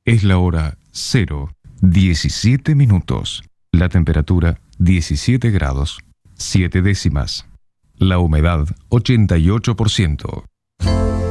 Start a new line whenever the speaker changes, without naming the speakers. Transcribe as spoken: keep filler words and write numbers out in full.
Es la hora cero, diecisiete minutos. La temperatura diecisiete grados, siete décimas. La humedad ochenta y ocho por ciento.